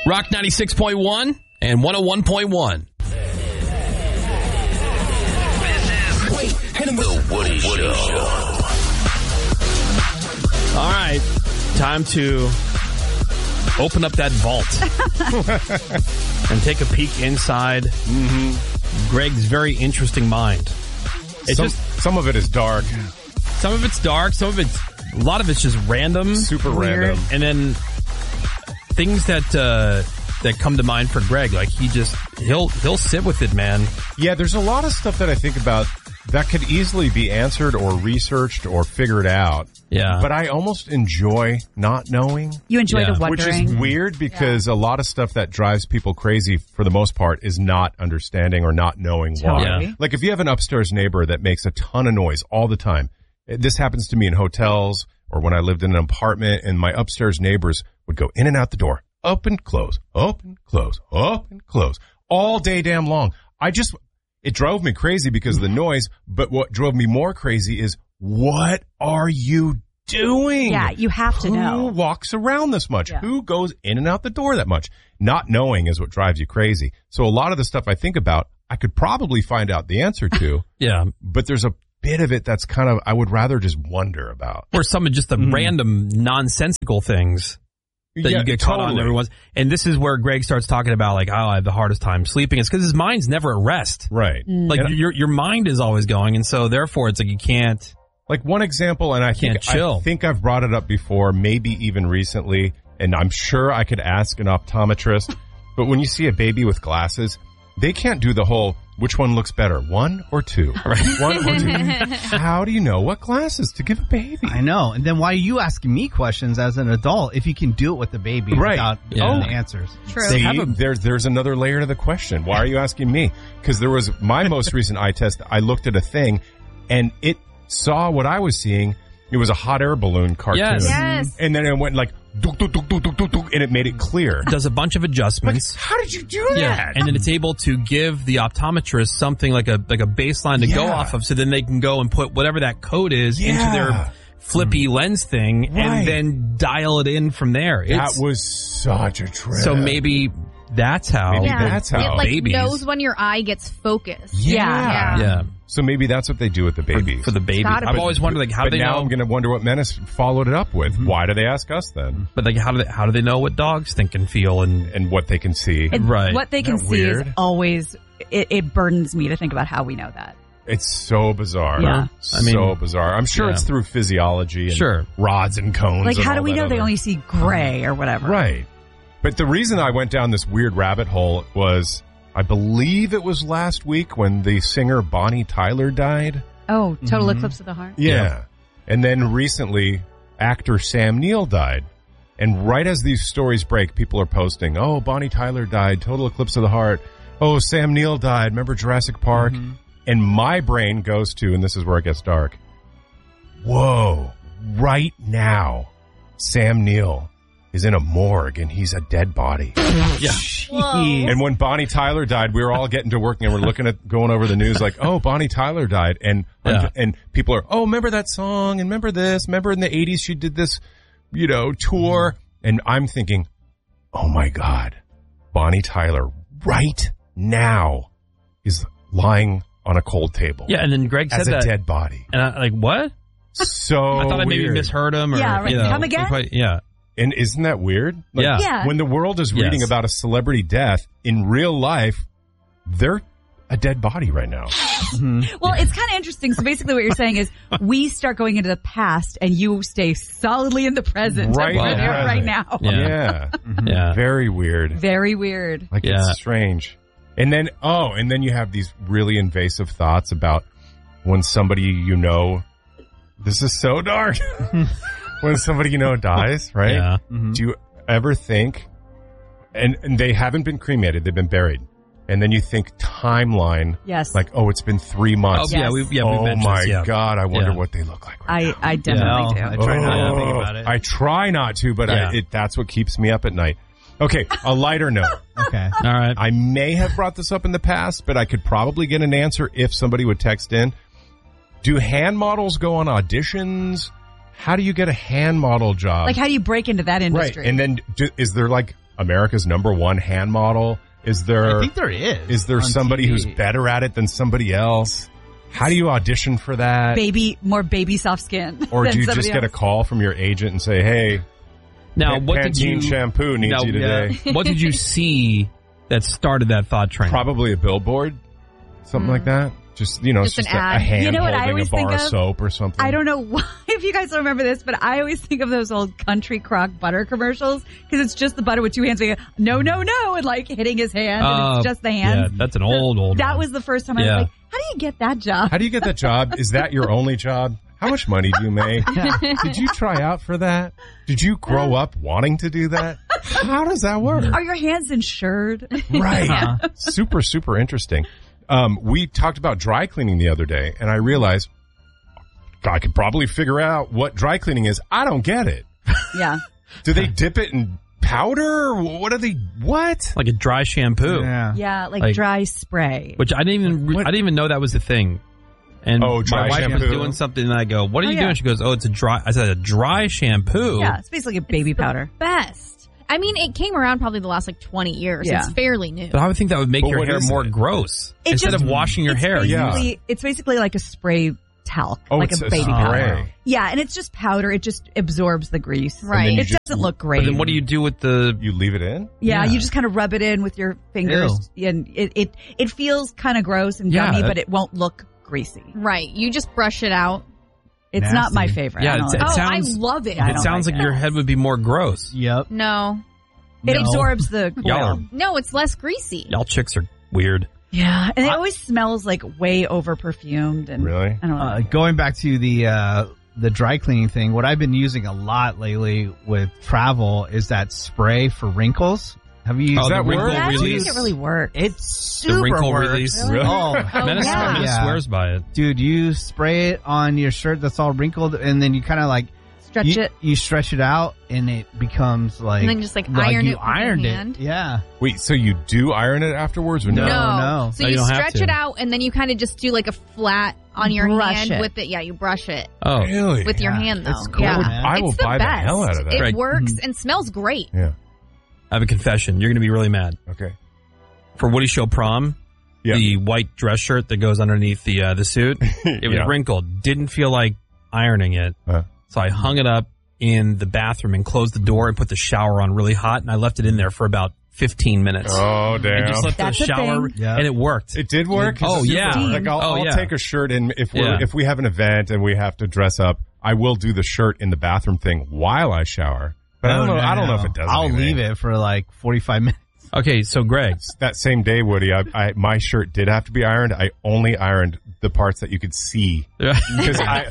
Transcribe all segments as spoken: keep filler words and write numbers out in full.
Rock ninety-six point one and one oh one point one. The Woody Show. All right. Time to open up that vault and take a peek inside mm-hmm. Greg's very interesting mind. It's some, just some of it is dark. Some of it's dark. Some of it's, a lot of it's just random. Super weird, random. And then things that, uh, that come to mind for Greg. Like he just, he'll, he'll sit with it, man. Yeah, there's a lot of stuff that I think about that could easily be answered or researched or figured out. Yeah. But I almost enjoy not knowing. You enjoy Yeah. the wondering. Which is weird because yeah. a lot of stuff that drives people crazy for the most part is not understanding or not knowing why. Totally. Yeah. Like if you have an upstairs neighbor that makes a ton of noise all the time. This happens to me in hotels or when I lived in an apartment and my upstairs neighbors would go in and out the door. Open, close, open, close, open, close. All day damn long. I just... It drove me crazy because of the noise, but what drove me more crazy is, what are you doing? Yeah, you have to Who know. Who walks around this much? Yeah. Who goes in and out the door that much? Not knowing is what drives you crazy. So a lot of the stuff I think about, I could probably find out the answer to. Yeah. But there's a bit of it that's kind of, I would rather just wonder about. Or some of just the mm. random nonsensical things that yeah, you get totally. caught on every once. And this is where Greg starts talking about like, oh, I have the hardest time sleeping. It's because his mind's never at rest. Right. Mm. Like And your your mind is always going, and so therefore it's like you can't. Like one example, and I think, Can't chill. I think I've brought it up before, maybe even recently, and I'm sure I could ask an optometrist, but when you see a baby with glasses, they can't do the whole, which one looks better, one or two? Right. One or two. How do you know what glasses to give a baby? I know. And then why are you asking me questions as an adult if you can do it with the baby Right. without Yeah. knowing the answers? True. See, have a- there, there's another layer to the question. Why are you asking me? Because there was my most recent eye test. I looked at a thing, and it saw what I was seeing. It was a hot air balloon cartoon. Yes. Yes. And then it went like, duk, duk, duk, duk, duk, duk, duk, and it made it clear. Does a bunch of adjustments. How did you do that? Yeah, and then it's able to give the optometrist something like a like a baseline to go Yeah. off of, so then they can go and put whatever that code is into Yeah. their flippy lens thing, Right. and then dial it in from there. That It's, was such a trip. so maybe that's how. Maybe Yeah. that's how. It like babies. knows when your eye gets focused. Yeah. Yeah, So maybe that's what they do with the for, babies. for the baby. gotta I've be. always wondered like how but do they now know. I'm going to wonder what Menace followed it up with. Why do they ask us then? But like how do they how do they know what dogs think and feel and And what they can see. And Right. what they can Isn't that see is weird? always, it, it burdens me to think about how we know that. It's so bizarre. Yeah. So I mean, bizarre. I'm sure yeah. it's through physiology and Sure. rods and cones. Like, and how all do we that know they other- only see gray or whatever? Right. But the reason I went down this weird rabbit hole was, I believe it was last week when the singer Bonnie Tyler died. Oh, total Mhm. eclipse of the heart. Yeah. And then recently, actor Sam Neill died. And right as these stories break, people are posting, oh, Bonnie Tyler died, total eclipse of the heart. Oh, Sam Neill died, remember Jurassic Park? Mm-hmm. And my brain goes to, and this is where it gets dark, whoa, right now, Sam Neill is in a morgue and he's a dead body. yeah. And when Bonnie Tyler died, we were all getting to work and we're looking at going over the news like, oh, Bonnie Tyler died. And Yeah. and people are, oh, remember that song? And remember this? Remember in the eighties she did this, you know, tour? And I'm thinking, oh my God, Bonnie Tyler right now is lying on a cold table. Yeah, and then Greg said as a that, dead body. and I like what? So I thought I maybe weird. misheard him. Or, Yeah, right. you know, Come again? didn't quite- yeah. And isn't that weird? Like, Yeah. Yeah. When the world is reading Yes. about a celebrity death, in real life, they're a dead body right now. Well, it's kind of interesting. So basically what you're saying is we start going into the past and you stay solidly in the present. Right We're in the there present. right now. Yeah. Yeah. Yeah. Very weird. Very weird. Like, Yeah. it's strange. And then, oh, and then you have these really invasive thoughts about when somebody you know, this is so dark. When somebody you know dies, right? Yeah. Mhm. Do you ever think, and, and they haven't been cremated, they've been buried. And then you think timeline, Yes. like, oh, it's been three Oh, months. Yes. yeah, we yeah, we oh mentioned my this, yeah. God, I wonder Yeah. what they look like right I, I definitely Yeah, I do. try not to Oh, think about it. I try not to, but Yeah. I, it, that's what keeps me up at night. Okay, a lighter note. Okay. All right. I may have brought this up in the past, but I could probably get an answer if somebody would text in. Do hand models go on auditions? How do you get a hand model job? Like, how do you break into that right. industry? And then do, is there like America's number one hand model? Is there? I think there is. Is there on somebody T V. who's better at it than somebody else? How do you audition for that? Baby, more baby soft skin. Or than do you just somebody get a else. call from your agent and say, "Hey, Now, Pa- what did Pantene you shampoo needs now, you today"? uh, what did you see that started that thought train? Probably a billboard, something like that. Just you know, Just it's an just a, a ad. hand You know what I holding a always bar think of of? soap or something. I don't know why, if you guys don't remember this, but I always think of those old Country Crock butter commercials because it's just the butter with two hands being, no, no, no, and like hitting his hand, and Uh, it's just the hands. Yeah, that's an old, old That one. was the first time I Yeah. was like, how do you get that job? How do you get that job? Is that your only job? How much money do you make? Did you try out for that? Did you grow up wanting to do that? How does that work? Are your hands insured? Right. Super, super interesting. Um, we talked about dry cleaning the other day, and I realized I could probably figure out what dry cleaning is. I don't get it. Yeah. Do they dip it in powder? What are they? What? like a dry shampoo, Yeah. Yeah, like, Like- dry spray. which I didn't even re- What? I didn't even know that was a thing. And Oh, dry my wife was shampoo? doing something, and I go, "What are Oh, you yeah. doing?" She goes, "Oh, it's a dry." I said, "A dry shampoo." Yeah, it's basically a baby powder. Best. I mean, it came around probably the last like twenty years. Yeah. It's fairly new. But I would think that would make But your what hair is more it? gross It instead just- of washing your it's hair. you- Basically, It's basically like a spray talc, Oh, like it's a a baby spray. powder. Yeah, and it's just powder. It just absorbs the grease. Right. then you It just- doesn't look great. But then what do you do with the? You leave it in? Yeah, Yeah. you just kind of rub it in with your fingers, and it it, it feels kind of gross and Yeah, gummy, that- but it won't look greasy. Right. You just brush it out. It's Nasty. not my favorite. Yeah, I don't it's- like it oh, sounds- I love it. I It don't sounds like like it. your head would be more gross. Yep. No. it No. absorbs the Y'all are, oil. No, it's less greasy. y'all chicks are weird. Yeah, and it always smells like way over perfumed. And Really? I don't know. Uh, going back to the uh, the dry cleaning thing, what I've been using a lot lately with travel is that spray for wrinkles. Have you used Oh, the that wrinkle work? I don't release. think it really works. It's super The wrinkle works. release. Really? Oh, Oh, Menace, yeah. Menace Yeah. swears by it. dude, you spray it on your shirt that's all wrinkled, and then you kind of like Stretch you, it. you stretch it out, and it becomes like And then just, like, iron you it with your ironed hand? it. Yeah. Wait, so you do iron it afterwards or no? No. no. So No, you, you don't have stretch to. it out, and then you kind of just do like a flat on your Brush hand it. with it. Yeah, you brush it Oh, Really? with your Yeah, hand, though. it's cool, yeah. man. I will it's the buy the best. hell out of that. It Right. works and smells great. Yeah. I have a confession. You're going to be really mad. Okay. For Woody Show Prom, Yeah. the white dress shirt that goes underneath the uh, the suit, it was Yeah. wrinkled. Didn't feel like ironing it, Uh, so I hung it up in the bathroom and closed the door and put the shower on really hot, and I left it in there for about fifteen minutes. oh, And damn. just let That's the a shower, thing. Yeah. and it worked. It did work. Oh, It's yeah. super- Like I'll, Oh, I'll yeah. take a shirt and if we are Yeah. if we have an event and we have to dress up, I will do the shirt in the bathroom thing while I shower. But I don't No, know. no, I don't know no. if it does. I'll anything. leave it for like forty-five minutes. Okay, so Greg, That same day, Woody, I, I my shirt did have to be ironed. I only ironed the parts that you could see because I,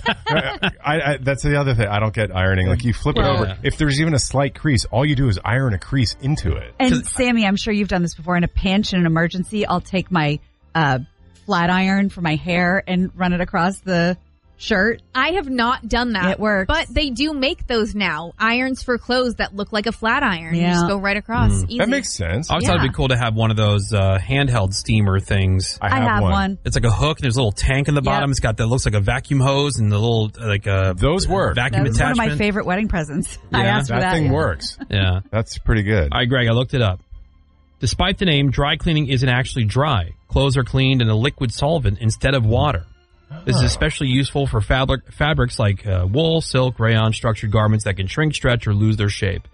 I, I that's the other thing. I don't get ironing. Like you flip Well- it over. If there's even a slight crease, all you do is iron a crease into it. And Sammy, I'm sure you've done this before. In a pinch, in an emergency, I'll take my uh, flat iron for my hair and run it across the shirt. I have not done that. It works. But they do make those now. Irons for clothes that look like a flat iron. You Yeah. just go right across. Easy. That makes sense. I always thought it'd be cool to have one of those uh, handheld steamer things. I I have, have one. one. It's like a hook, and there's a little tank in the bottom. Yep. It's got that looks like a vacuum hose and the little uh, like a Those work. vacuum That was one of attachment. my favorite wedding presents. I Yeah. asked for That that. thing yeah. works. Yeah. That's pretty good. All right, Greg, I looked it up. Despite the name, dry cleaning isn't actually dry. Clothes are cleaned in a liquid solvent instead of water. This is especially useful for fabric, fabrics like uh, wool, silk, rayon, structured garments that can shrink, stretch, or lose their shape.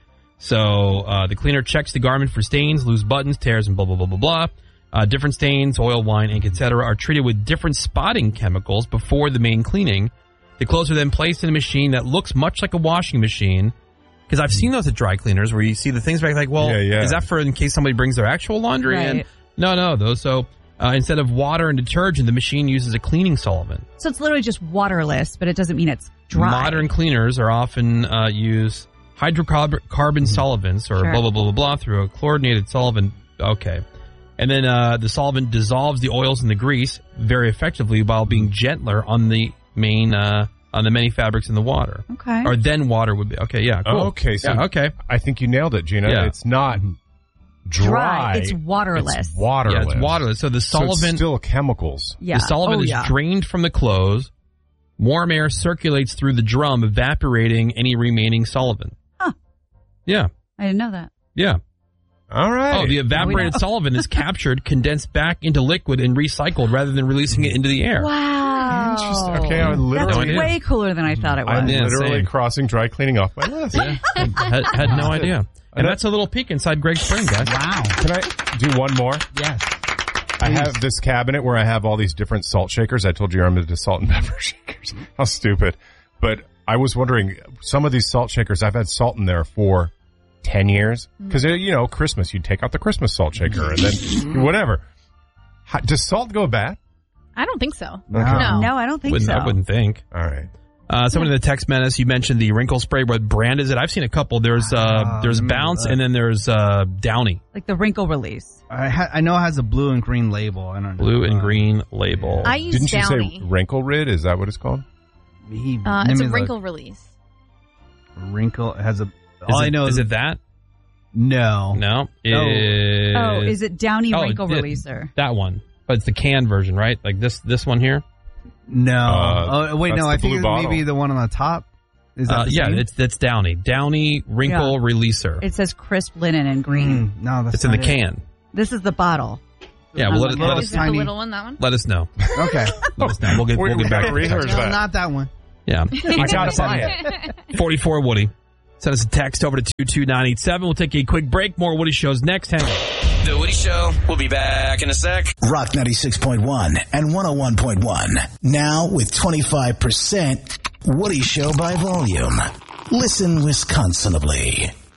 So uh, the cleaner checks the garment for stains, loose buttons, tears, and blah, blah, blah, blah, blah. Uh, different stains, oil, wine, ink, et cetera are treated with different spotting chemicals before the main cleaning. The clothes are then placed in a machine that looks much like a washing machine. Because I've seen those at dry cleaners where you see the things back like, well, Yeah, yeah. is that for in case somebody brings their actual laundry in? Right. No, no, those. So uh, instead of water and detergent, the machine uses a cleaning solvent. So it's literally just waterless, but it doesn't mean it's dry. Modern cleaners are often uh, use hydrocarbon carbon solvents or Sure. blah, blah, blah, blah, blah through a chlorinated solvent. Okay. And then uh, the solvent dissolves the oils and the grease very effectively while being gentler on the main, uh, on the many fabrics in the water. Okay. Or then water would be. Okay, yeah, cool. Okay, so Yeah, okay. I think you nailed it, Gina. Yeah. It's not dry. Dry. It's waterless. It's waterless. Yeah, it's waterless. So the So it's solvent, still chemicals. Yeah. the solvent oh, is yeah. drained from the clothes. Warm air circulates through the drum, evaporating any remaining solvent. Huh. Yeah, I didn't know that. yeah. All right. Oh, the evaporated know. solvent is captured, condensed back into liquid, and recycled rather than releasing it into the air. Wow. Interesting. Okay, I That's literally, No way idea. cooler than I thought it was. I'm Yeah, literally same. crossing dry cleaning off my list. Yeah, had, had no idea. And that's a little peek inside Greg's brain, guys. Wow. Can I do one more? Yes. I have this cabinet where I have all these different salt shakers. I told you I'm into salt and pepper shakers. How stupid. But I was wondering, some of these salt shakers, I've had salt in there for ten years. Because, you know, Christmas, you take out the Christmas salt shaker and then whatever. How, does salt go bad? I don't think so. No. No. No, I don't think Wouldn't, so. I wouldn't think. All right. Uh, somebody in the text menace, you mentioned the wrinkle spray. What brand is it? I've seen a couple. There's uh, Ah, there's I remember Bounce, that. and then there's uh, Downy. Like the wrinkle release. I, ha- I know it has a blue and green label. I don't know. Blue and Uh, green label. I use Didn't you Downy. say wrinkle rid? Is that what it's called? Maybe. Uh, Maybe it's a the wrinkle release. Wrinkle it has a. Is All it, I know is is it that? no. No. No. Is, Oh, is it Downy Oh, wrinkle it- releaser? that one? But it's the can version, right? Like this this one here. No. Uh, oh wait, that's no. the I think blue it's bottle. maybe the one on the top. Is that Uh, the yeah, same? it's that's Downy. Downy wrinkle Yeah. releaser. It says crisp linen and green. Mm, no, that's It's in the not it. can. This is the bottle. Yeah, well, let, Um, let little us Is it the tiny- little one, that one? let us know. Okay. Let us know. We'll get We- we'll we get back. gotta research No, that. not that one. Yeah, I gotta buy it. forty-four Woody. Send us a text over to two two nine eight seven. We'll take a quick break. More Woody Shows next. Hang on. The Woody Show. We'll be back in a sec. Rock ninety-six point one and one oh one point one. Now with twenty-five percent Woody Show by volume. Listen Wisconsinably.